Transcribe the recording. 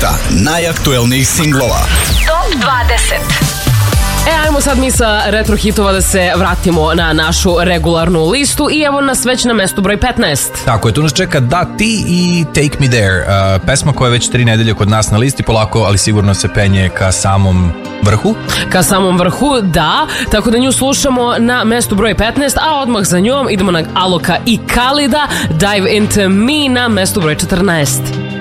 lista najaktuelnijih singlova. Top 20. Ajmo sad mi sa retro hitova da se vratimo na našu regularnu listu i evo nas već na mestu broj 15. Tako je, tu nas čeka Da Ti i Take Me There, pesma koja je već 3 nedelje kod nas na listi, polako, ali sigurno se penje ka samom vrhu. Ka samom vrhu, da, tako da nju slušamo na mestu broj 15, a odmah za njom idemo na Aloka i Khalida, Dive Into Me na mestu broj 14.